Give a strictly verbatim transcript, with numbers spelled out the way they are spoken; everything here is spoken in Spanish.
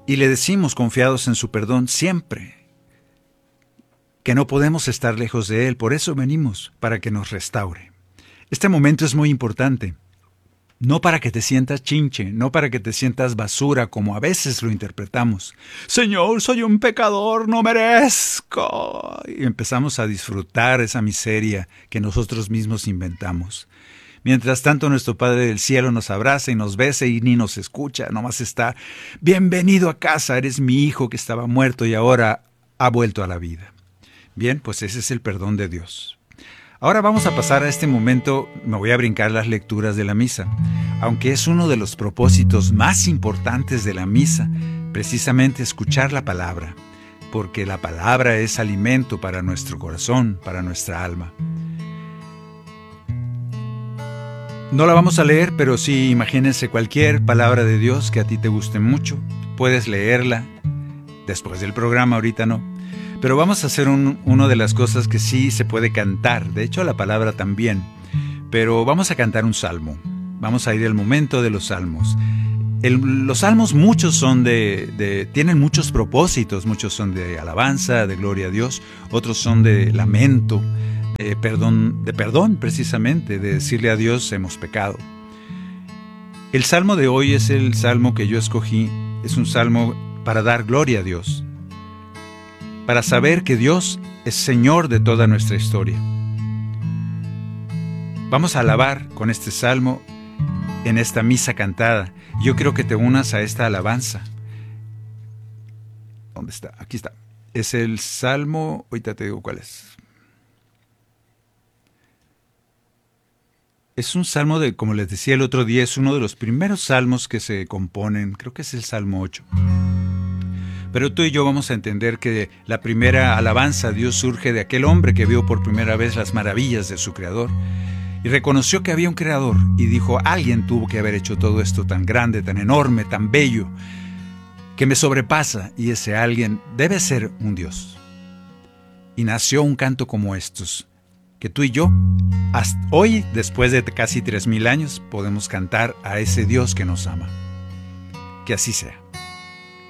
y le decimos confiados en su perdón siempre que no podemos estar lejos de Él, por eso venimos, para que nos restaure. Este momento es muy importante, no para que te sientas chinche, no para que te sientas basura, como a veces lo interpretamos. Señor, soy un pecador, no merezco. Y empezamos a disfrutar esa miseria que nosotros mismos inventamos. Mientras tanto, nuestro Padre del Cielo nos abraza y nos besa y ni nos escucha, nomás está, bienvenido a casa, eres mi hijo que estaba muerto y ahora ha vuelto a la vida. Bien, pues ese es el perdón de Dios. Ahora vamos a pasar a este momento, me voy a brincar las lecturas de la misa, aunque es uno de los propósitos más importantes de la misa, precisamente escuchar la palabra, porque la palabra es alimento para nuestro corazón, para nuestra alma. No la vamos a leer, pero sí imagínense cualquier palabra de Dios que a ti te guste mucho, puedes leerla después del programa, ahorita no. Pero vamos a hacer un, una de las cosas que sí se puede cantar, de hecho la palabra también, pero vamos a cantar un salmo, vamos a ir al momento de los salmos. El, los salmos muchos son de, de, tienen muchos propósitos, muchos son de alabanza, de gloria a Dios, otros son de lamento, de perdón, de perdón precisamente, de decirle a Dios hemos pecado. El salmo de hoy es el salmo que yo escogí, es un salmo para dar gloria a Dios, para saber que Dios es Señor de toda nuestra historia. Vamos a alabar con este salmo en esta misa cantada. Yo quiero que te unas a esta alabanza. ¿Dónde está? Aquí está. Es el salmo, ahorita te digo cuál es. Es un salmo de, como les decía el otro día, es uno de los primeros salmos que se componen, creo que es el Salmo ocho. Pero tú y yo vamos a entender que la primera alabanza a Dios surge de aquel hombre que vio por primera vez las maravillas de su Creador y reconoció que había un Creador y dijo, alguien tuvo que haber hecho todo esto tan grande, tan enorme, tan bello, que me sobrepasa, y ese alguien debe ser un Dios. Y nació un canto como estos, que tú y yo, hasta hoy, después de casi tres mil años, podemos cantar a ese Dios que nos ama. Que así sea.